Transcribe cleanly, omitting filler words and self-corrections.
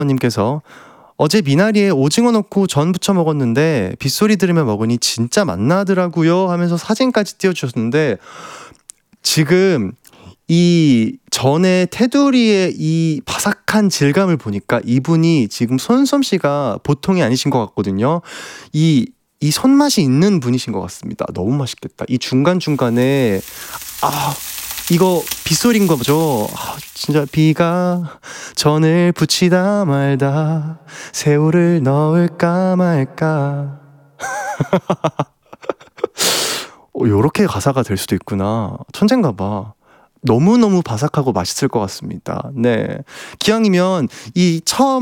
님께서 어제 미나리에 오징어 넣고 전 부쳐 먹었는데 빗소리 들으며 먹으니 진짜 맛나더라고요 하면서 사진까지 띄워주셨는데, 지금 이 전에 테두리의 이 바삭한 질감을 보니까 이분이 지금 손솜씨가 보통이 아니신 것 같거든요. 이 손맛이 있는 분이신 것 같습니다. 너무 맛있겠다. 이 중간중간에 이거 빗소리인 거죠. 진짜 비가 전을 붙이다 말다 새우를 넣을까 말까. 요렇게 가사가 될 수도 있구나. 천재인가 봐. 너무너무 바삭하고 맛있을 것 같습니다. 네. 기왕이면 이 처음